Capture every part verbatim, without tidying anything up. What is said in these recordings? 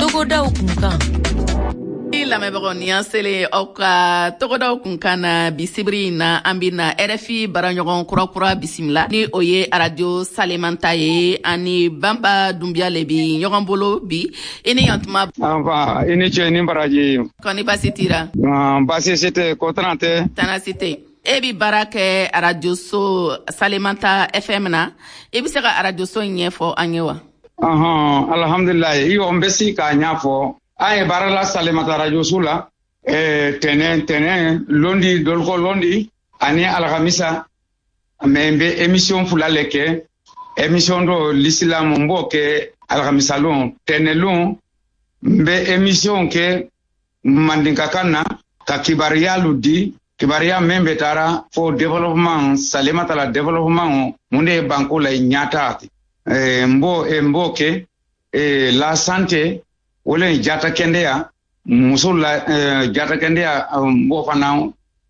Togodaw kunkan. Lamɛnbagaw ni an selen aw ka Togodaw kunkan na bisibiri na an bɛna R F I baraɲɔgɔn kurakura bisimila ni o ye radio Salemata ye ani Bamba Dunbiya le bi ɲɔgɔn bolo bi i ni yantuma. Anfa i ni ce ni baraji. Kɔni baasi tira. Baasi si tɛ ko tana tɛ. Tana si tɛ. E bi baara kɛ radio so Salemata F M na i bɛ se ka radio so ɲɛfɔ an ye wa? Ɔhɔn alhamdulilayi iyo n bɛ se k'a ɲɛfɔ. An ye baara la Salemata radio so la eh, tɛnɛn tɛnɛn lundi dɔlko lundi ani alhamisa mais n bɛ émission fila le kɛ émission dɔ l'islam n b'o kɛ alhamisa lon tɛnɛn lon n bɛ émission kɛ mandinkakan na ka kibaruyalu di kibaruya min bɛ taara fo développement Salemata la développement mun de ye banko la ɲata eh, n b'o n b'o kɛ eh, la santé wala jata kendeya muso la uh, jata kendeya um, bo fana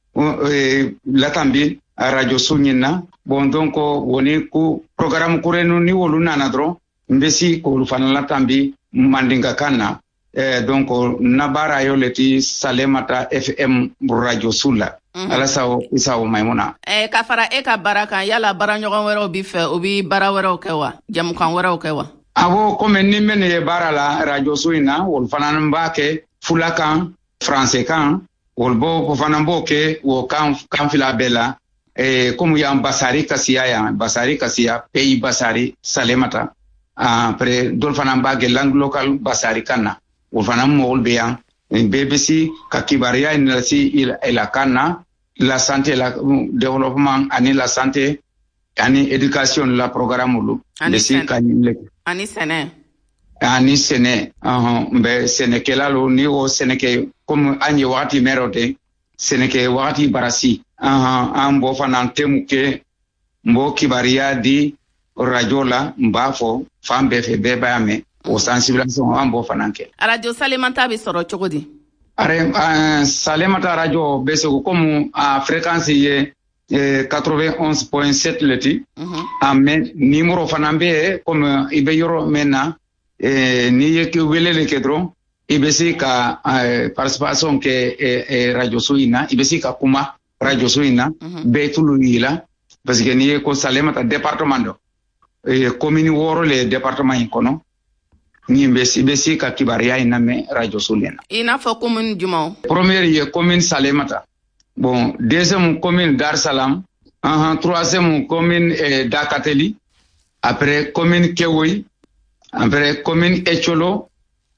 uh, latambi radio sunyina bon donc woni ku programme kurenu ni wolu nana dro mbesi ko fana latambi mandinga kana eh, donc nabara yoleti Salemata F M radio sula mm -hmm. ala sawo isawo maimuna eh ka fara e ka baraka yala bara ɲɔgɔn wɛrɛw bi fɛ o bi bara wɛrɛw kɛ wa jamukan wɛrɛw kɛ wa? Abo comme ni men ye bara la radio so ina wol fana mba ke fulakan français kan wol bo ko fana mbo ke wo kan kan fila bela e comme ya basari kasiya ya basari kasiya pays basari Salemata après dol fana mba ke langue local basari kana wol fana mo wol beyan B B C ka kibaria ina si ila kana la santé la développement ani la santé ani éducation la programme lu de si kanile ani sene ani sene uh be sene kelalo ni o sene ke comme anye wati merote sene ke wati barasi uh am bo fanan temu ke mbo kibaria di radio la mbafo fambe fe beba me o sensibilisation am bo fanan ke radio Salemata bi soro chogodi are uh, Salemata radio be so comme a fréquence ye Eh, quatre-vingt-onze point sept leti mm -hmm. Amen numéro fanambe comme ibe yoro mena eh, ni yeke welele kedro ibe si ka eh, participation ke eh, eh, radio suina ibe si ka kuma radio suina mm -hmm. be tulu ila parce que ni ko Salemata département do eh, commune woro le département kono ni be si be si ka kibaria ina me radio suina ina fo commune jumao première ye commune Salemata. Bon, deuxième commune Dar Salam, uh-huh, troisième commune eh, Dakateli, après commune Kewoy, après commune Echolo,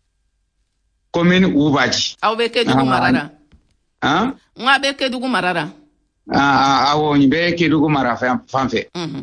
commune Ubaji. Aw be Kedugu Marara. Hein? Nga be Kedugu Marara. Ah, awo ni be Kedugu Marara fanfe. Mhm.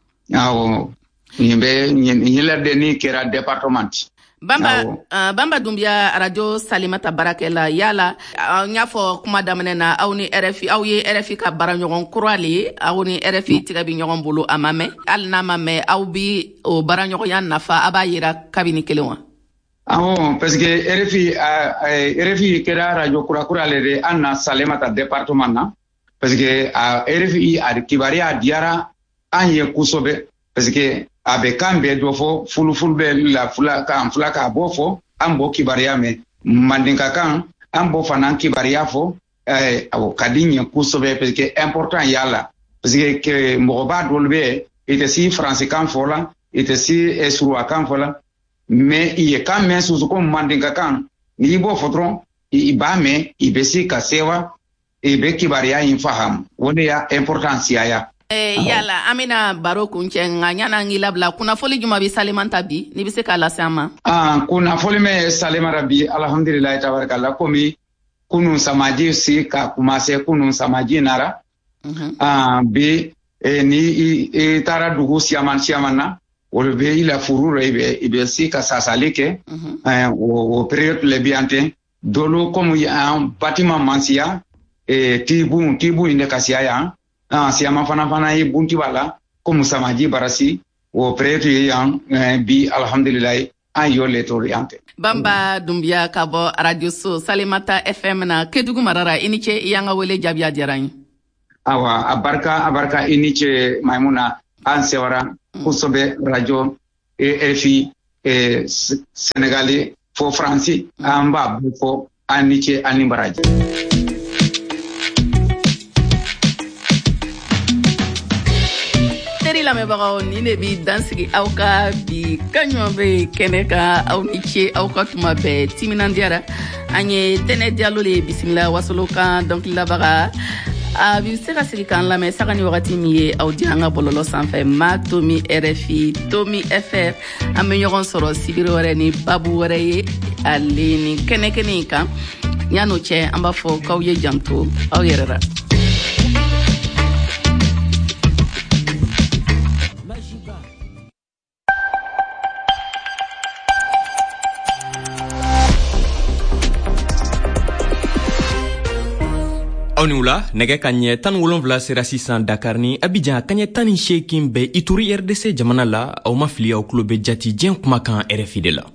Awo ni be ni la deni kera département. Bamba uh, Bamba Dunbiya radio Salemata barakela yala uh, nyafo kuma damene na aw ni R F I aw ye R F I ka bara ɲɔgɔn kurale aw ni R F I tiga bi ɲɔgɔn bolo amame al na mame aw bi o bara ɲɔgɔnya nafa aba yira kabini kelen wa? Awo parce que R F I uh, R F I kera radio kura kurale de anna Salemata département na parce que uh, R F I a kibari a diara an ye kusobe parce que abe kambe do fo fulu fulu be la fula kan fula ka bo fo ambo kibaria me mandinka kan ambo fanan kibaria fo eh abo kadinye kusobe parce que important yala parce que que moba dolbe ite si français kan fo la ite si esru kan fo la mais il est quand même sous comme mandinka kan ni bo fotron i ba me i be si ka sewa e be kibaria infaham wone ya importance ya. Eh, yala amina baro kunche nga nyana ngila bla kuna foli juma bi Salemata bi ni bise kala sama ah kuna foli me Salemata bi alhamdulillah tabarakallah komi kunu samaji si ka kumase kunu samaji nara mm -hmm. ah bi e ni e tara dugu siaman siamana wol be ila fururo ibe ibe si ka sasalike mm -hmm. eh o, o period le biante dolo komu ya bâtiment mansia e tibu tibu inde kasia ya ah siama fana fana yi bunti bala comme samaji barasi o preto yan eh, bi alhamdulillah ayo le toriante. Bamba Dunbiya ka bɔ radio so Salemata F M na Kedugu Marara i ni ce i y'an ka wele jaabi a diyara n ye. Awa a barika a barika i ni ce Maimuna an sewara kosɛbɛ radio R F I eh, Sénégali fo fransi an b'a bɛɛ fɔ an ni ce an ni baraji. Teri lamɛnbagaw ni ne bi dansigi aw ka bi ka ɲuman bɛ kɛnɛ ka aw ni ce aw ka tuma bɛɛ timinandiyara an ye Tɛnɛ Jalo le bisimila wasolo kan dɔnkililabaga a bi se ka sigi k'an lamɛn saga ni wagati min ye aw di an ka bɔlɔlɔ sanfɛ ma Tomi R F I Tomi F R an bɛ ɲɔgɔn sɔrɔ sibiri wɛrɛ ni babu wɛrɛ ye ale ni kɛnɛ kɛnɛ in kan yan'o cɛ an b'a fɔ k'aw ye janto aw yɛrɛ la. aw ni wula nɛgɛ ka ɲɛ tan ni wolonwula sera sisan Dakar ni Abidjan ka ɲɛ tan ni seegin bɛ Ituri R D C jamana la aw ma fili aw tulo bɛ jati diɲɛ kumakan R F I de la.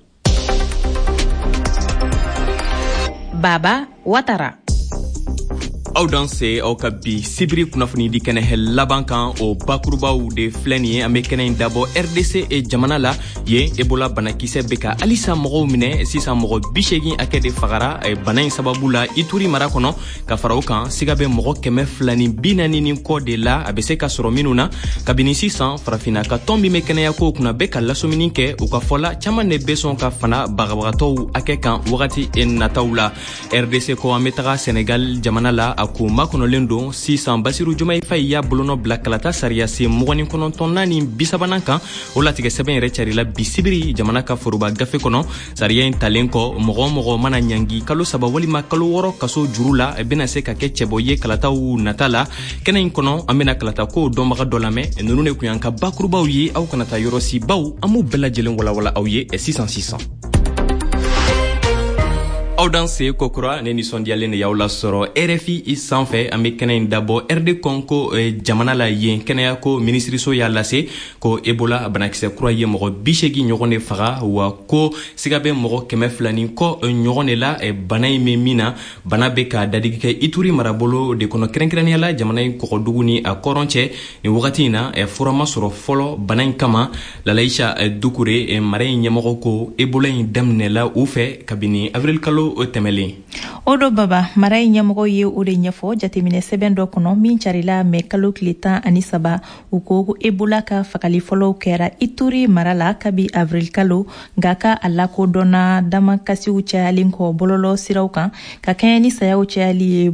Baba Watara. aw dan se aw ka bi sibiri kunnafoni di kɛnɛ hɛ laban kan o bakurubaw de filɛ nin ye an bɛ kɛnɛ in dabɔ R D C jamana la yen Ebola banakisɛ bɛ ka halisa mɔgɔw minɛ sisan mɔgɔ bi seegin hakɛ de fagara bana in sababu la Ituri mara kɔnɔ ka fara o kan siga bɛ mɔgɔ kɛmɛ fila ni bi naani ni kɔ de la a bɛ se ka sɔrɔ minnu na kabini sisan farafinna ka tɔn min bɛ kɛnɛya kow kunna bɛ ka lasomini kɛ u ka fɔla caman de bɛ sɔn ka fana bagabagatɔw hakɛ kan wagati nataw la. R D C ko an bɛ taga Senegal jamana la a ko makɔnɔlen don sisan Basiru Jumayi Fayi y'a bolonɔ bila kalata sariya sen mugan ni kɔnɔntɔnnan ni bisabanan kan o latigɛ sɛbɛn yɛrɛ carila bi sibiri jamana ka foroba gafe kɔnɔ sariya in talen kɔ mɔgɔ mɔgɔ mana ɲangi kalo saba walima kalo wɔɔrɔ kaso juru la bɛna se ka kɛ cɛbɔ ye kalataw nata la. kɛnɛ in kɔnɔ an bɛna kalata ko dɔnbaga dɔ lamɛn ninnu de kun y'an ka bakurubaw ye aw kana taa yɔrɔ si baw an b'u bɛɛ lajɛlen walawala aw ye sisan sisan. aw dan se kokura ne nisɔndiyalen de y'aw lasɔrɔ R F I sanfɛ an bɛ kɛnɛ in dabɔ R D Congo jamana la yen kɛnɛya ko minisiriso y'a lase ko Ebola banakisɛ kura ye mɔgɔ bi seegin ɲɔgɔn de faga wa ko siga bɛ mɔgɔ kɛmɛ fila ni kɔ ɲɔgɔn de la bana in bɛ min na bana bɛ ka dadigi kɛ Ituri marabolo de kɔnɔ kɛrɛnkɛrɛnnenya la jamana in kɔgɔdugu ni a kɔrɔn cɛ nin wagati in na fura ma sɔrɔ fɔlɔ bana in kama Lalayisa Dukure mara in ɲɛmɔgɔ ko Ebola in daminɛla u fɛ kabini avril kalo o tɛmɛlen. O do baba mara in ɲɛmɔgɔ ye o de ɲɛfɔ jateminɛ sɛbɛn dɔ kɔnɔ min carila mɛ kalo tile tan ani saba u ko ko Ebola ka fagali fɔlɔw kɛra Ituri mara la kabi avril kalo nka ka a lakodɔnna damakasiw cayalen kɔ bɔlɔlɔ siraw kan ka kɛɲɛ ni sayaw cayali ye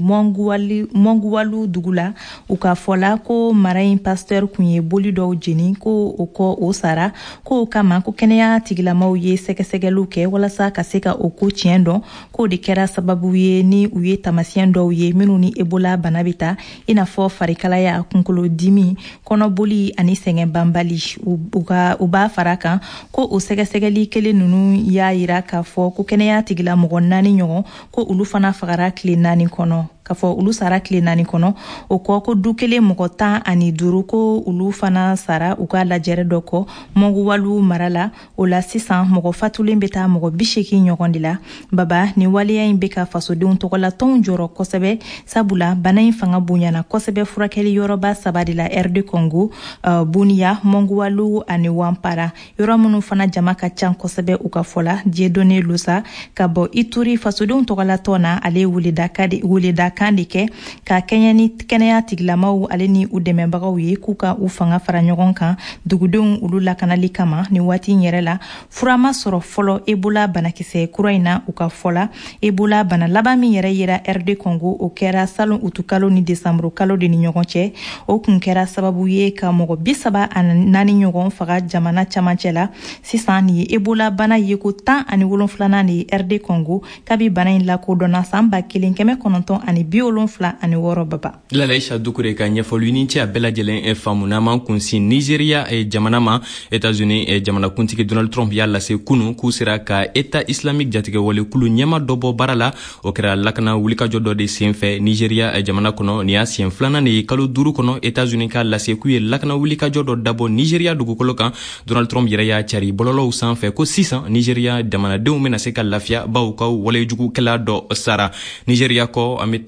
Mɔnguwalu dugu la u ka fɔla ko mara in pasteur kun ye boli dɔw jeni ko o kɔ o sara ko o kama ko kɛnɛya tigilamaw ye sɛgɛsɛgɛliw kɛ walasa ka se ka o ko tiɲɛ dɔn k'o de kɛra sababu ye ni u ye tamasiyɛn dɔw ye minnu ni Ebola bana bɛ ta i n'a fɔ farikalaya kunkolo dimi kɔnɔboli ani sɛgɛn banbali u ka u b'a fara kan ko o sɛgɛsɛgɛli kelen ninnu y'a yira k'a fɔ ko kɛnɛya tigila mɔgɔ naani ɲɔgɔn ko olu fana fagara tile naani kɔnɔ k'a fɔ olu sara tile naani kɔnɔ o kɔ ko du kelen mɔgɔ tan ani duuru ko olu fana sara u ka lajɛrɛ dɔ kɔ Mɔnguwalu mara la o la sisan mɔgɔ fatulen bɛ taa mɔgɔ bi seegin ɲɔgɔn de la. Baba ni waleya in bɛ ka fasodenw tɔgɔla tɔnw jɔrɔ kosɛbɛ sabula bana in fanga bonyana kosɛbɛ furakɛli yɔrɔba saba de la R D Congo uh, Bunia Mɔnguwalu ani Wampara yɔrɔ minnu fana jama ka ca kosɛbɛ u ka fɔla Dieudonné Lusa ka bɔ Ituri fasodenw tɔgɔla tɔn na ale weleda weleda kan de kɛ ka kɛɲɛ ni kɛnɛya tigilamaw ale ni u dɛmɛbagaw ye k'u ka u fanga fara ɲɔgɔn kan dugudenw olu lakanali kama ni waati in yɛrɛ la fura ma sɔrɔ fɔlɔ Ebola banakisɛ kura in na u ka fɔla Ebola bana laban min yɛrɛ yera R D Congo o kɛra salon utu kalo ni desanburu kalo de ni ɲɔgɔn cɛ o kun kɛra sababu ye ka mɔgɔ bi saba ani naani ɲɔgɔn faga jamana camancɛ la sisan ni ye Ebola bana ye ko tan ani wolonfilanan de ye R D Congo kabi bana in lakodɔnna san ba kelen kɛmɛ kɔnɔntɔn ani bi wolonfila ani wɔɔrɔ baba. Lalayisa Dukure ka ɲɛfɔli ni cɛ a bɛɛ lajɛlen faamu n'a man kunsin Nigeria jamana ma États-Unis jamana kuntigi Donald Trump y'a lase kunu k'u sera ka État islamique jatigɛ wale kulu ɲɛma dɔ bɔ baara la o kɛra lakana wulikajɔ dɔ de senfɛ Nigeria jamana kɔnɔ nin y'a siɲɛ filanan de ye kalo duuru kɔnɔ États-Unis ka lase k'u ye lakana wulikajɔ dɔ dabɔ Nigeria dugukolo kan Donald Trump yɛrɛ y'a cari bɔlɔlɔw sanfɛ ko sisan Nigeria jamanadenw bɛna se ka lafiya baw ka walejugukɛla dɔ sara. Nigeria kɔ an bɛ taga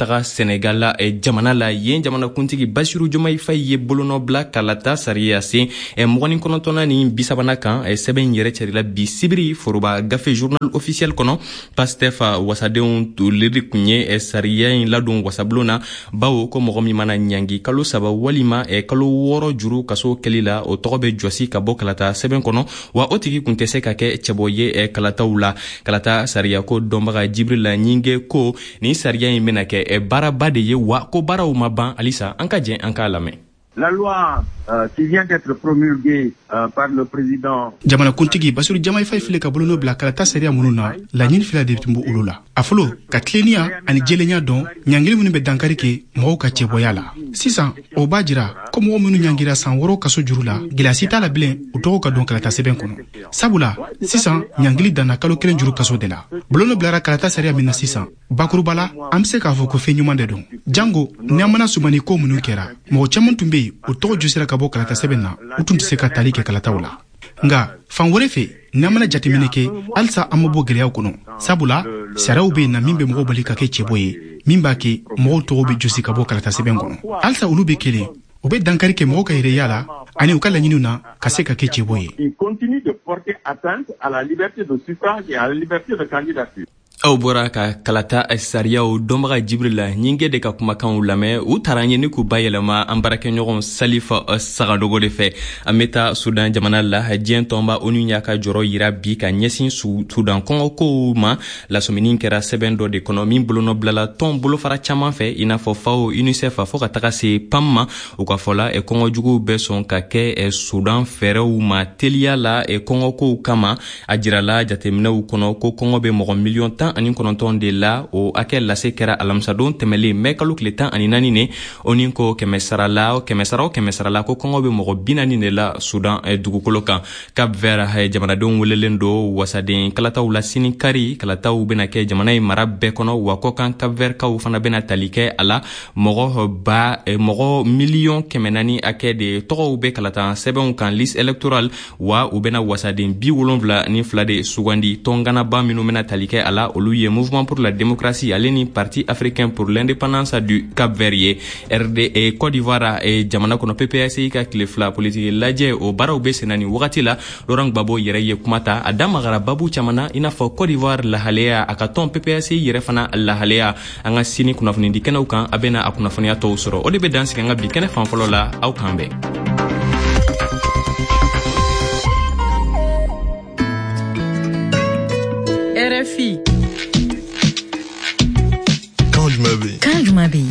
taga Senegal la eh, jamana la yen jamana kuntigi Basiru Diomaye Faye ye bolono bila kalata sariya se eh, mɔgɔni kɔnɔntɔnna ni bisabana kan eh, sɛbɛn yɛrɛ cɛrila bi sibiri foroba gafe journal officiel kɔnɔ Pastef wasadenw liri kun ye eh, sariya in ladon wasabulon na bawo ko mɔgɔ min mana ɲangi kalo saba walima eh, kalo wɔɔrɔ juru kaso kɛli la o tɔgɔ bɛ jɔsi ka bɔ kalata sɛbɛn kɔnɔ wa o tigi kun tɛ se ka kɛ cɛbɔ ye eh, kalataw la kalata sariya ko dɔnbaga Jibrila Nyinge ko ni sariya in bɛna kɛ eh, baaraba de ye wa ko baaraw ma ban alisa an ka jɛn an k'a lamɛn. La loi euh, qui vient d'être promulguée euh, par le président jamana kuntigi Basiru Diomaye Faye file ka bolono bila kalata sariya minnu na laɲini fila de tun b'o olu la a fɔlɔ ka tileniya ani jɛlenya dɔn ɲangili minnu bɛ dankari kɛ mɔgɔw ka cɛbɔya la sisan o b'a jira ko mɔgɔ minnu ɲangira san wɔɔrɔ kaso juru la gɛlɛyasi t'a la bilen o tɔgɔ ka dɔn kalata sɛbɛn kɔnɔ sabula sisan ɲangili danna kalo kelen juru kaso de la bolono bilara kalata sariya min na sisan bakuruba la an bɛ se k'a fɔ ko fɛn ɲuman de don jango ni an mana sumani ko minnu kɛra mɔgɔ caman tun bɛ yen o tɔgɔ jusira ka bɔ kalata sɛbɛn na u tun tɛ se ka tali kɛ kalataw la nga fan wɛrɛ fɛ n'an mana jateminɛ kɛ halisa an ma bɔ gɛlɛyaw kɔnɔ sabula sariyaw bɛ yen na min bɛ mɔgɔw bali ka kɛ cɛbɔ ye min b'a kɛ mɔgɔw tɔgɔ bɛ josi ka bɔ kalata sɛbɛn kɔnɔ halisa olu bɛ kelen u bɛ dankari kɛ mɔgɔw ka yɛrɛya la ani u ka laɲiniw na ka se ka kɛ cɛbɔ ye. Il continue de porter atteinte à la liberté de suffrage et à la liberté de candidature. aw bɔra ka kalata sariyaw dɔnbaga Jibrila Nyinge de ka kumakanw lamɛn u taara an ye ni k'u bayɛlɛma an baarakɛɲɔgɔn Salifa Sagadogo de fɛ an bɛ taa Sudan jamana la diɲɛ tɔnba O N U y'a ka jɔrɔ yira bi ka ɲɛsin Sudan kɔngɔkow ma lasɔmini kɛra sɛbɛn dɔ de kɔnɔ min bolonɔ bilala tɔn bolofara caman fɛ i n'a fɔ F A O UNICEF fɔ ka taga se P A M ma u ka fɔ la kɔngɔjuguw bɛ sɔn ka kɛ Sudan fɛɛrɛw ma teliya la kɔngɔkow kama a jirala jateminɛw kɔnɔ ko kɔngɔ bɛ mɔgɔ miliyɔn tan ani kɔnɔntɔn de la o hakɛ lase kɛra alamisadon tɛmɛlen mɛ kalo tile tan ani naani ne o ni ko kɛmɛ sara la kɛmɛ sara o kɛmɛ sara la ko kɔngɔ bɛ mɔgɔ bi naani de la Sudan dugukolo kan Cap Vert jamanadenw welelen do wasaden kalataw la sini kari kalataw bɛna kɛ jamana in mara bɛɛ kɔnɔ wa kɔ kan Cap Vert kaw fana bɛna tali kɛ a la mɔgɔ ba mɔgɔ miliyɔn kɛmɛ naani hakɛ de tɔgɔw bɛ kalata sɛbɛnw kan liste électorale wa u bɛna wasaden bi wolonwula ni fila de sugandi tɔnganaba minnu bɛna tali kɛ a la olu ye Mouvement pour la démocratie ale ni Parti africain pour l'indépendance du Cap Vert ye R D et Côte d'Ivoire e jamana kɔnɔ P P A C ka tile fila politique lajɛ o baaraw bɛ senna ni wagati la Laurent Gbagbo yɛrɛ ye kuma ta a da magara babu caman na i n'a fɔ Côte d'Ivoire lahaleya a ka tɔn P P A C yɛrɛ fana lahaleya an ka sini kunnafoni di kɛnɛw kan a bɛna a kunnafoniya tɔw sɔrɔ o de bɛ dan sigi an ka bi kɛnɛ fan fɔlɔ la aw kan bɛn. R F I Kan juma bɛ yen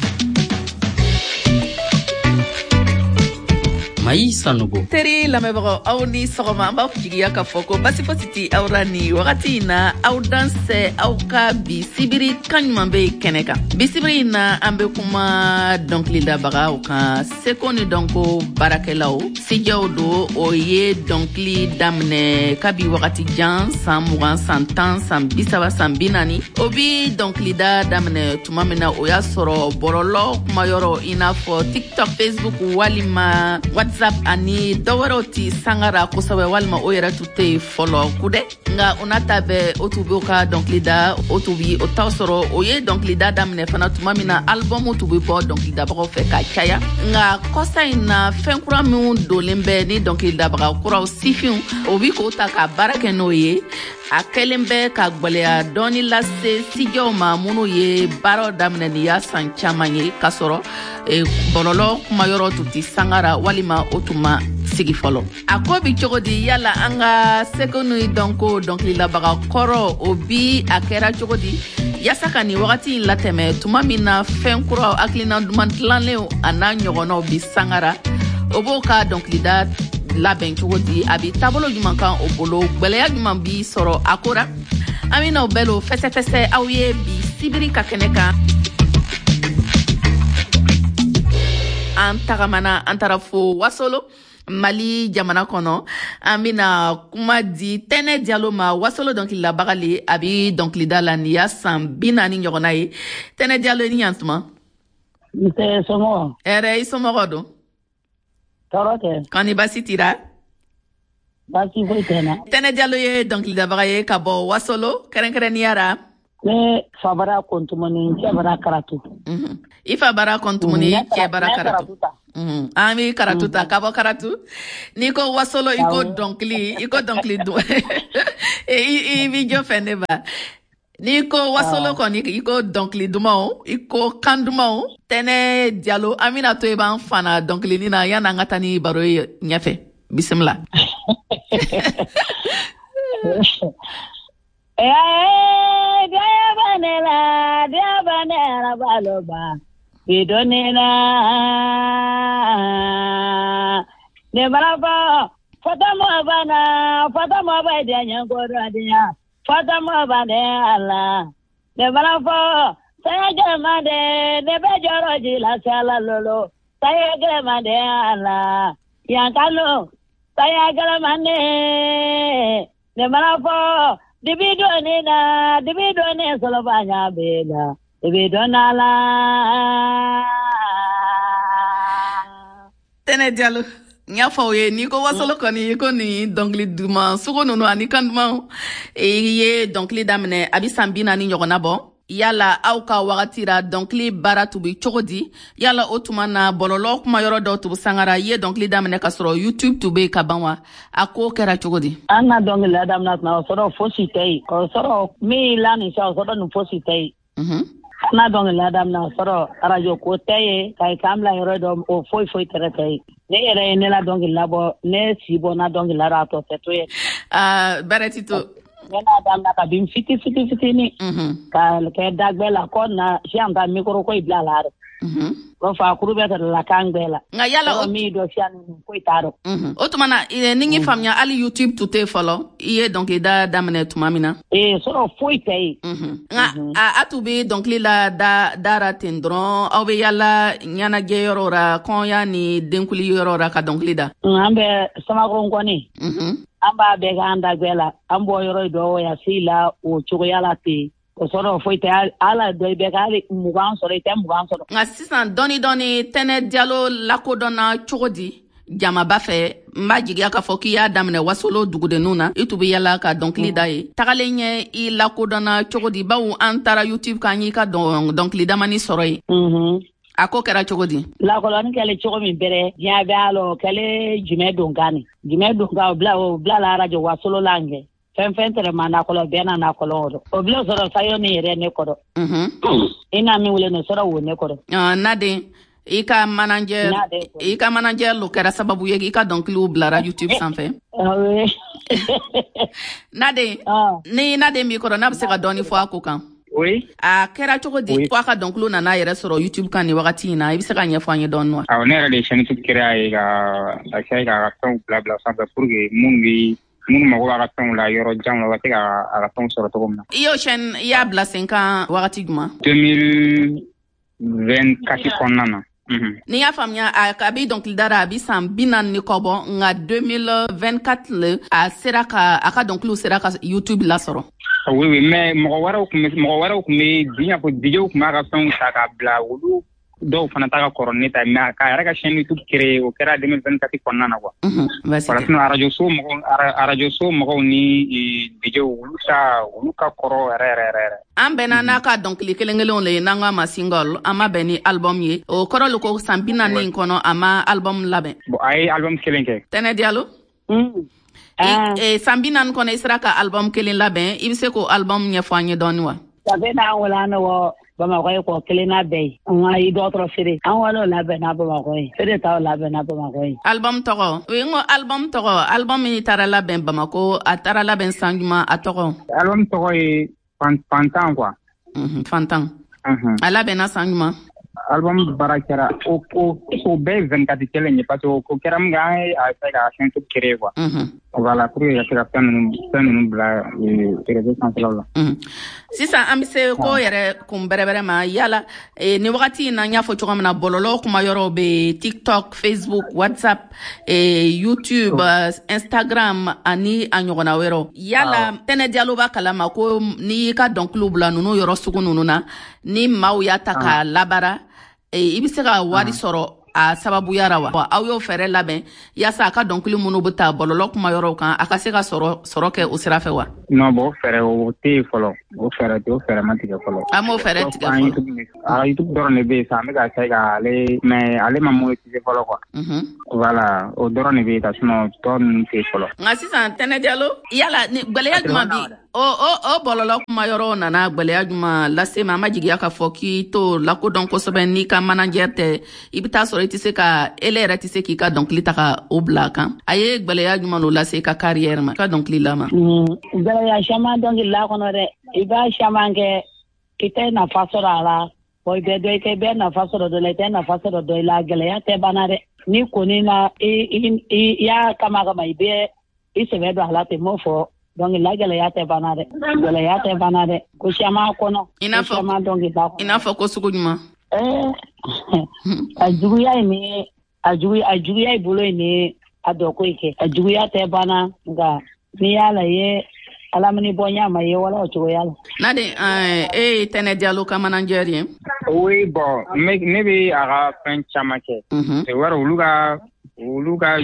Mayi Sanogo teri lamɛnbagaw aw ni sɔgɔma an b'a jigiya ka fɔ ko basi fosi tɛ aw la ni wagati in na aw dansɛ aw ka bi sibiri kan ɲuman bɛ kɛnɛ kan bi sibiri in na an bɛ kuma dɔnkilidabagaw kan seko ni dɔnko baarakɛlaw sijaw do o ye dɔnkili daminɛ kabi wagati jan san mugan san tan san bisaba san bi naani o bi dɔnkilida daminɛ tuma min na o y'a sɔrɔ bɔlɔlɔ kumayɔrɔ i n'a fɔ TikTok Facebook walima WhatsApp ani dɔwɛrɛw ti sangara kosɛbɛ walima o yɛrɛ tu tɛ fɔlɔ ku dɛ nga o n'a ta bɛɛ o tu b'o ka dɔnkilida o tu bi o t'aw sɔrɔ o ye dɔnkilida daminɛ fana tuma min na albumu tu bɛ bɔ dɔnkilidabagaw fɛ ka caya nga kɔsa in na fɛn kura minnu dolen bɛ ni dɔnkilidabaga kuraw sifinw o bi k'o ta ka baara kɛ n'o ye a kɛlen bɛ ka gwɛlɛya dɔɔni lase sijaw ma minnu ye baaraw daminɛ ni y'a san caman ye k'a sɔrɔ bɔlɔlɔ kumayɔrɔ tun tɛ sangara walima o tun ma sigi fɔlɔ a ko bi cogo di yala an ka seko ni dɔnko dɔnkililabaga kɔrɔ o bi a kɛra cogo di yasa ka nin wagati in latɛmɛ tuma min na fɛn kuraw hakilina duman dilanlenw a n'a ɲɔgɔnnaw bi sangara o b'o ka dɔnkilida labɛn cogo di a bi taabolo ɲuman kan o bolo gwɛlɛya ɲuman bi sɔrɔ a ko ra an bɛna o bɛɛ lo fɛsɛfɛsɛ aw ye bi sibiri ka kɛnɛ kan an tagamana an taara fo Wasolo Mali jamana kɔnɔ an bɛna kuma di Tɛnɛ Diallo ma Wasolo dɔnkililabaga le a bi dɔnkilida la nin y'a san bi naani ɲɔgɔnna ye Tɛnɛ Diallo i ni ɲantuma nse somɔgɔ hɛrɛ i somɔgɔ don tɔɔrɔ tɛ kɔni basi tira basi foyi tɛ n na Tɛnɛ Diallo ye dɔnkilidabaga ye ka bɔ Wasolo kɛrɛnkɛrɛnnenya ra ne fa bara kontumani ke bara karatu mhm ifa bara kontumani ke bara karatu mhm ami karatu ta kabo karatu niko wasolo iko donkli iko donkli do e i video fende ba niko wasolo ko ni iko donkli dumao iko kandumao tene dialo amina to e ban fana donkli ni na yana ngata ni baro nyafe bismillah eh dia banela dia banela baloba bidonena ne balaba fatamo bana fatamo ba dia nyangoro dia fatamo bana ala ne balaba saya gemade ne bejoro jila sala lolo saya gemade ala yang kalau saya gemane ne balaba dibido ni na dibido ni solo banya bela dibido na la tene dialo nya fawe ni ko wasolo ko ni ko ni dongli duma sugo no ani kanduma e ye dongli damne abi sambina ni nyogona bo yala auka wagatira donkli bara tubi chogodi yala otumana bololo kuma yoro do tubu sangara ye donkli damne kasoro YouTube tube kabanwa ako kera chogodi anna dongli damna na soro fosi tay ko soro mi lani sha soro no fosi tay mhm anna dongli damna soro radio ko tay kai kamla yoro do o foi foi tere tay ne ere ne la dongli labo ne sibo na dongli la rato teto ah beretito Nena damna ka bim fiti fiti fiti ni. Mhm. Ka ke dagbela ko na siamba mikro ko ibla laro. Mhm. Ko fa kurube ta la kangbela. Nga yala o mi do sian ko itaro. Mhm. Otumana ningi famnya ali YouTube tute follow. Iye donc da damne tumamina. Eh so foi tay. Mhm. Nga atubi donc lila da dara tendron awbe yala nyana geyorora konya ni denkuli yorora ka donc lida. Ambe sama ko ngoni. Mhm. Amba be ganda gwela ambo yoro do ya sila o chugo yala ti o soro foi te ala do be gari mugan soro te mugan soro nga sisan doni doni tene dialo lakodona chugodi jama bafe majigi aka foki ya damne wasolo dugude nuna itubi yala ka donc lidaye tagalenye i lakodona chugodi bawu antara YouTube kanyi ka don donc lidamani soroy mhm ako kera chogodi la koloni kele chogo mi bere nya be alo kele jume dongani jume donga bla o bla la radio wasolo lange fen fen tere mana kolo bena na kolo o bla soro sayo ni re ne kodo mhm ina mi wule no soro wo ne kodo ah nade ika manager ika manager lo kera sababu yegi ika donc lu bla YouTube sanfe nade ni nade mi kodo na bse ka doni fo akokan Oui. A kera choko di kwa ka donc lu na na yere soro YouTube kan ni wakati na ibise ka nyefo anye don no. Ah on est les chaînes tout créer ga la chaîne ga ton bla bla ça pour que mungi mun ma wa ton la yoro jam la wati ga ga ton soro to gomna. Iyo chaîne ya bla cinq ans wakati guma. deux mille vingt-quatre konana. Mhm. Ni ya famia a kabi donc lidara abi sam binan ni kobo nga deux mille vingt-quatre le a seraka aka donc lu seraka YouTube la soro. Oui, oui, mais mon wara ou mon wara ou mais bien pour vidéo que ma raison ça ka bla ou do fana ta ka corona ta ma ka ra ka chaîne YouTube créé au kera deux mille vingt-quatre ko nana quoi. Mhm. Vas-y. Parce que radio so mo radio so mo ni vidéo ou ça ou ka koro re re re. Am benana ka donc li kelengelon le nanga ma single ama beni album ye o koro lo ko sambina ni kono ama album labe. Bo ay album kelenke. Tene dialo? Mhm. Ah. E sambinan kono israka album kelen laben ibse ko album nyefanye donwa tabe na wala no wo bama ko ko kelena be nga i do tro fere an wala labe na bama ko fere ta labe na bama ko album togo we ngo album togo album ni tara laben bama ko atara laben sanguma atogo album togo e fantan quoi mhm fantan mhm ala bena sanguma album barakera o o o be vingt-quatre kelen parce que ko keram ga a sa ga chaîne tout créé quoi mhm voilà pour ya sera tan tan nous bla et réseaux là mhm sisa ambise ko yere kum berebere ma yala e ni wakati na nyafo chogama bololo kuma yoro be TikTok, Facebook, WhatsApp e YouTube, uh, Instagram ani anyogona wero yala oh. Tene dialoba kalama ko ni ka donc club la nunu yoro sugu nunu na ni mau ya taka ah. labara e ibise ka wari ah. soro a sababuyara wa aw y'o fɛrɛ labɛn yasa a ka dɔnkili minnu bɛ taa bɔlɔlɔ kuma yɔrɔw kan a ka se ka sɔrɔ sɔrɔ kɛ o sira fɛ wa? Non bon fɛrɛ o tɛ fɔlɔ o fɛrɛ tɛ o fɛrɛ ma tigɛ fɔlɔ. An m'o fɛrɛ tigɛ fɔlɔ. Ah YouTube dɔrɔn de bɛ yen sa an bɛ ka kɛ ka ale mais ale ma monétiser fɔlɔ quoi. Voilà o dɔrɔn de bɛ yen ka sinon tɔ ninnu tɛ fɔlɔ. Nka sisan Tɛnɛ Diallo yala ni gwɛlɛya jumɛn bi o o o bɔlɔlɔ kuma yɔrɔ nana gwɛlɛya jumɛn lase ma? An ma jigiya k'a fɔ k'i to lakodɔn kosɛbɛ n'i ka manager tɛ i bɛ taa sɔrɔ i tɛ se ka ele yɛrɛ tɛ se k'i ka dɔnkili ta ka o bila a kan. A ye gwɛlɛya jumɛn o lase i ka carrière ma i ka dɔnkili la ma? Gwɛlɛya caman dɔnkili la kɔnɔ dɛ i b'a caman kɛ i tɛ nafa sɔrɔ a la wa i bɛ dɔ i kɛ i bɛ nafa sɔrɔ dɔ la i tɛ nafa sɔrɔ dɔ la gɛlɛya tɛ banna dɛ ni kɔni na i i y'a kama kama i bɛ i sɛbɛ don a la ten m'o fɔ dɔnkili la gɛlɛya tɛ banna dɛ gɛlɛya tɛ banna dɛ ko caman kɔnɔ i n'a fɔ dɔnkili la i n'a fɔ ko sugu jumɛn? ɛɛ a juguya ye nin a juguya a juguya i bolo ye nin a dɔ ko kɛ a juguya tɛ banna nka n'i y'a la i ye ala mini bɔ ɲa ma i ye wala o cogoya la. Nade e ye Tɛnɛ Diallo ka manager ye? Oui bon ne bɛ a ka fɛn caman kɛ. C'est vrai olu ka olu ka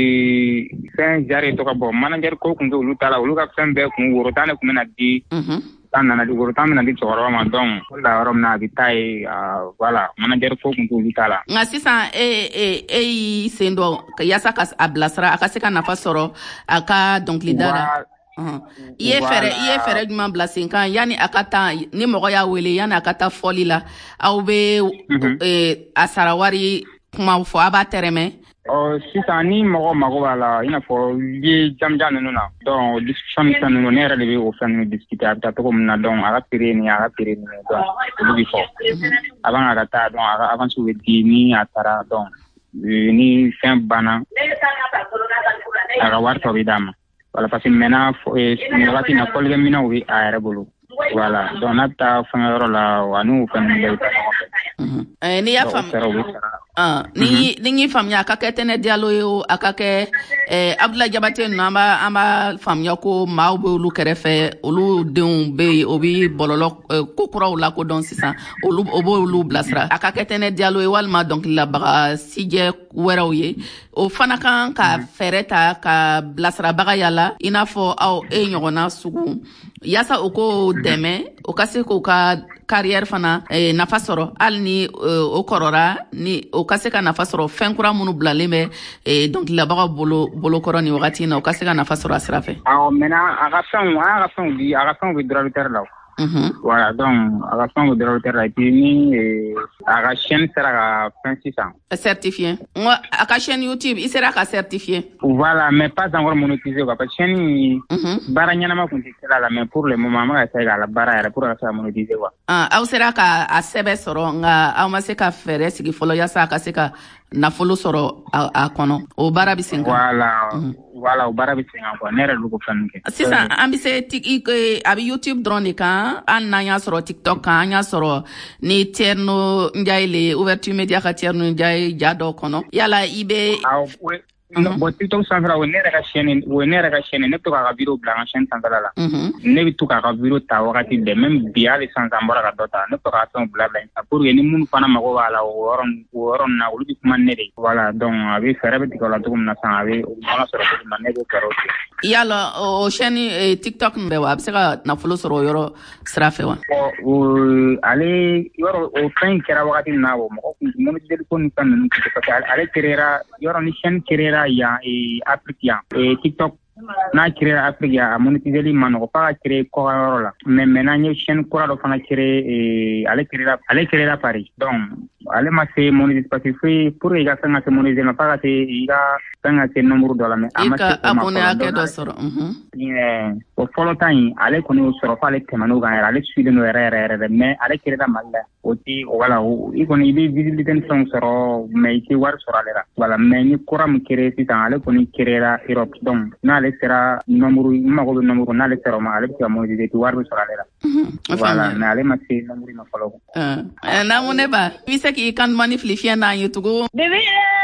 fɛn jari tɔgɔ bɔ manager ko kun tɛ olu ta la olu ka fɛn bɛɛ kun worotan de kun bɛna di tan nana di worotan bɛna di cɛkɔrɔba ma donc o la yɔrɔ min na a bɛ taa ye voilà manager ko kun tɛ olu ta la. Nka sisan e e e y'i sen dɔ yasa ka a bilasira a ka se ka nafa sɔrɔ a ka dɔnkilida la. I ye fɛrɛ i ye fɛrɛ jumɛn bila sen kan yanni a ka taa ni mɔgɔ y'a wele yanni a ka taa fɔli la aw bɛ a sara wari kuma fɔ a b'a tɛrɛmɛ? Ɔ sisan ni mɔgɔ mago b'a la i n'a fɔ ye jamujan ninnu na donc discussion ni fɛn ninnu ne yɛrɛ de bɛ o fɛn ninnu discuter a bɛ taa cogo min na donc a ka prix ye nin ye a ka prix ye nin ye donc olu bɛ fɔ avant a ka taa donc a ka avance bɛ di ni a taara donc ni fɛn banna a ka wari tɔ bɛ d'a ma. Voilà parce que maintenant wagati na fɔlikɛ minɛnw bɛ a yɛrɛ bolo voilà donc n'a bɛ taa fɛngɛ yɔrɔ la wa n'u fɛn ninnu bɛɛ bɛ taa ɲɔgɔn fɛ. N'i y'a faamuya ni ni y'i faamuya a ka kɛ Tɛnɛ Diallo ye o a ka kɛ Abdulaye Jabate ninnu an b'a an b'a faamuya ko maaw bɛ olu kɛrɛfɛ olu denw bɛ yen o bɛ bɔlɔlɔ ko kuraw la ko dɔn sisan olu o b'olu bilasira a ka kɛ Tɛnɛ Diallo ye walima dɔnkililabaga sijɛ wɛrɛw ye o fana kan ka fɛɛrɛ ta ka bilasirabaga yala i n'a fɔ aw e ɲɔgɔnna sugu yasa o ko dɛmɛ o ka se k'o ka carrière fana nafa sɔrɔ hali ni o kɔrɔra ni o ka se ka nafa sɔrɔ fɛn kura minnu bilalen bɛ dɔnkililabagaw bolo bolokɔrɔ ni wagati in na o ka se ka nafa sɔrɔ a sira fɛ. Awɔ maintenant a ka fɛnw an y'a ka fɛnw di a ka fɛnw bɛ droit la. Voilà donc a ka fɛnw bɛ droit la et puis ni a ka chaîne sera ka fɛn sisan. Certifié. N ko a ka chaîne YouTube i sera ka certifié. Voilà mais pas encore monétisé quoi parce que chaîne baara ɲɛnama kun tɛ kɛla la mais pour le moment an bɛ ka essayer k'a la baara yɛrɛ pour ka se ka monétiser quoi. Aw sera ka a sɛbɛn sɔrɔ nka aw ma se ka fɛɛrɛ sigi fɔlɔ yasa a ka se ka nafolo sɔrɔ a kɔnɔ o baara bɛ sen kan. Voilà voilà o baara bɛ sen kan quoi ne yɛrɛ de ko fɛn kɛ. Sisan an bɛ se a bɛ YouTube dɔrɔn de kan an n'an y'a sɔrɔ TikTok kan an y'a sɔrɔ ni Thierno Ndiaye le Ouverture Media ka Thierno Ndiaye ja dɔ kɔnɔ yala i bɛ. Bon TikTok sanfɛla o ne yɛrɛ ka chaîne o ne yɛrɛ ka chaîne ne bɛ to k'a ka vidéo bila an ka chaîne sanfɛla la ne bɛ to k'a ka vidéo ta wagati bɛɛ même bi hali sisan an bɔra ka dɔ ta ne bɛ to k'a fɛnw bila bila yen pour que ni minnu fana mago b'a la o yɔrɔ o yɔrɔ ninnu na olu bɛ kuma ne de voilà donc a bɛ fɛɛrɛ bɛ tigɛ o la cogo min na sisan a bɛ mana sɔrɔ cogo min na ne b'o fɛɛrɛw tigɛ. Yala o chaîne TikTok bɛɛ wa a bɛ se ka nafolo sɔrɔ o yɔrɔ sira fɛ wa? Bon ale yɔrɔ o fɛn in kɛra wagati min na o mɔgɔ kun monétisation ko ni fɛn ninnu tɛ parce que ale créera yɔrɔ ni chaîne créera yan Afrique yan TikTok n'a créé Afrique yan a monétiseli ma nɔgɔ f'a ka créé kɔkanyɔrɔ la mais maintenant n ye chaîne kura dɔ fana créé ale créera ale créera Paris donc ale ma se monétiser parce que pour i ka fɛn ka se monétiser ma f'a ka se i ka fɛn ka se nombre dɔ la mais a ma se o ma fɔlɔ. I ka abonné hakɛ dɔ sɔrɔ. O fɔlɔ ta in ale kɔni y'o sɔrɔ f'ale tɛmɛn'o kan yɛrɛ ale suivlen don yɛrɛ yɛrɛ yɛrɛ mais ale créera Mali la o tɛ voilà i kɔni i bɛ visibilité ni fɛnw sɔrɔ mais i tɛ wari sɔrɔ ale la voilà mais ni kura min créé sisan ale kɔni créera Europe donc n'ale sera nombre i mago bɛ nombre n'ale sera o ma ale bɛ se ka monétiser i tɛ wari bɛ sɔrɔ ale la voilà mais ale ma se nombre ma fɔlɔ. N'amu ne ba i bɛ se k'i kan duman ni fili fiɲɛ n'an ye tugun. Bibi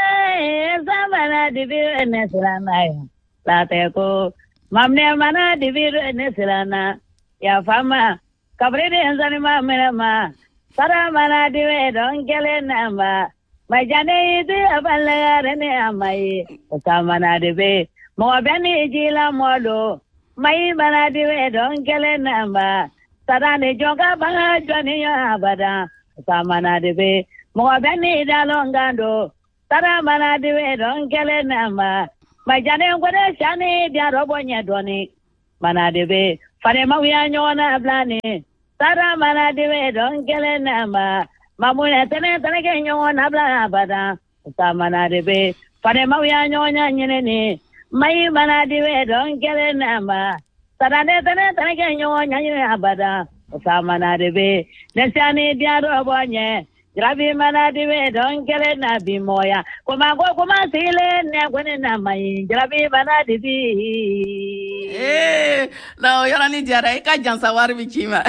zamana dibi ne sirana ye laatɛ ko mamne mana dibi ne sirana ya fama kabiri de nzani ma mena ma sara mana dibi don kelen na ma majane de abalare ne amai samana de be mo bani jila molo mai bana de we don kele namba sadane jonga banga jani abada samana de be mo bani dalongando tara mana de we don kele namba majane ngode chani dia robonya doni mana de be fare mawiya nyona blani tara mana de we don kele namba mamuna tene tene ke nyona bla bada samana de be fare mawiya nyonya nyene ni mai mana de we don kele namba tara ne tene tene ke nyonya nyene abada samana de be nesani dia robonya Grabi mana diwe don kele na bimoya kuma go kuma sile ne gwene na mai grabi mana dibi eh la yara ni jara ka jansa war bichima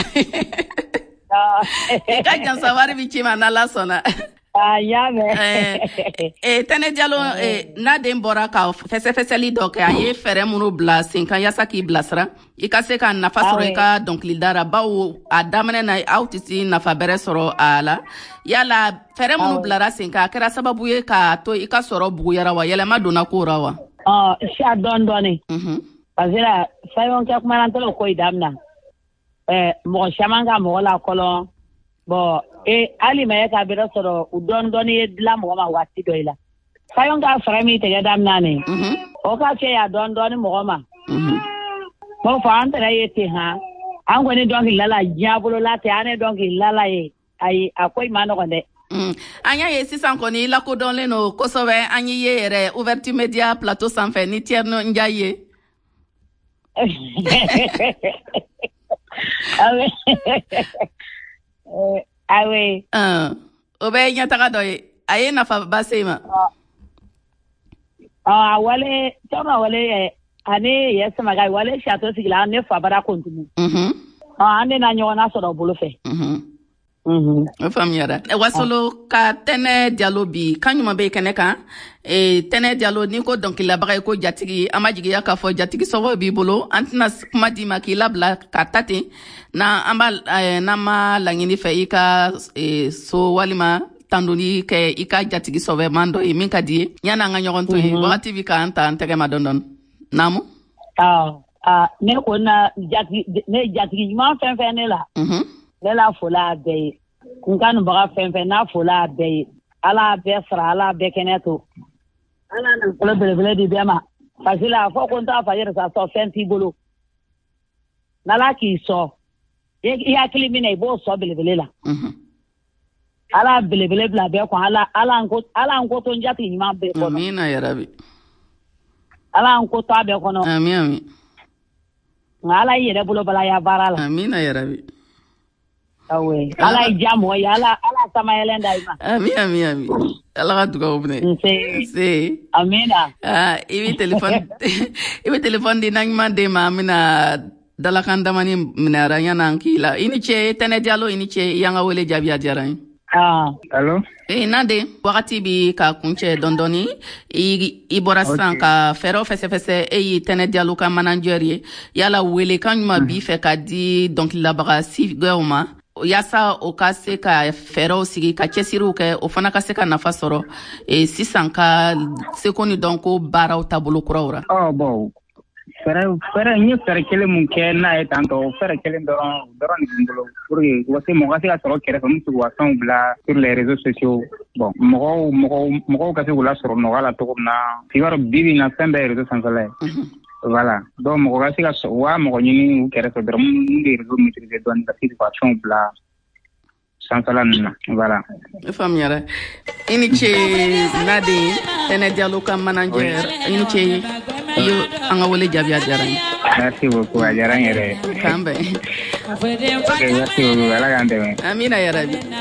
ka jansa war bichima na la sona ah ya me eh eh tene jalo eh na dem bora ka fese feseli do ka ye fere munu blessing kan yasa ki blasra ikase kan na fasoro ka donc lidara bawo adamane na autisi na fabere soro ala yala fere munu blara sinka kera sababu ye ka to ika soro bugu yara wa yala madona ko rawa ah sha don doni mhm azira sayon ka kuma nan to ko idamna eh mo shamanga mo la kolon bo e ali me ka bira soro udon doni la mo ma wati do ila sayon ka frami te damna ne mhm o ka che ya don doni mo ma mhm mo fa antere yete ha an goni don lala jabulo la te ane don lala ye ai akwai mano konde mm anya ye sisan koni la ko don le no kosobe anyi ye re ouverture media plateau sans fin ni tierno njaye awe awe ah obe nya taka do aye na fa basema ah wale tama wale ane yesema ga wale chateau sigla ne fa bara kontinu mhm ah ane na nyona so do bulu fe mhm mhm famiyara e wasolo ka tene dialo bi kanyuma be kene kan e tene dialo ni ko donc la bagay ko jatigi amajigi ya ka fo jatigi so bi bolo antina kuma di makila bla ka tate na amba na ma langini fe ika e so walima tandoni ke ika jatigi so be mando e min kadi nyana nga nyogon to e wakati bi ka anta antege madondon namu ah ah ne ko na jatigi ne jatigi ma fen fen ne la mhm lela fola be kunkan baga fenfe na fola be ala be sra ala be keneto ala na fola bele bele di bema fasila fo konta fa yere sa so fenti bolo nala ki so e ya kilimine bo so bele bele la mhm ala bele bele bla be ko ala ala nko ala nko to njati ni ma be ko amina ya rabbi ala nko to be ko no amin amin ala yere bolo bala ya barala amina ya rabbi awe ala jamo ya ala ala sama yelenda ima ami ami ami ala ka dugaw bne se se amina ah ibi telephone ibi telephone di nang mande ma amina dala kan damani minara yana kila ini che tene dialo ini che yanga wele jabi adiaran ah allo eh nade wakati bi ka kunche dondoni i ibora san ka fero fese fese e tene dialo ka manager yala wele kan ma bi fe ka di donc la baga si goma yasa o ka se ka fero sigi ka cesiru ke o fana ka se ka nafa soro e sisan ka se koni donc bara o tabulu kurawra oh bon fere fere ni fere kele mun ke na e tanto fere kele doron doron ni ngolo pour que wasi mo ka se ka soro kere ko musu wa son bla sur les réseaux sociaux bon mo mo mo ka se wala soro no wala to na fiwaro bibi na sembe réseaux sociaux voilà donc mo ka se ka wa mo ni kere so doron ni réseaux maîtriser don da situation bla sans cela voilà famiyara ini che nade tene dialo ka manager ini che yo anga wole jabi ajara merci beaucoup ajara yere kambe okay merci beaucoup ala gande amina ya rabbi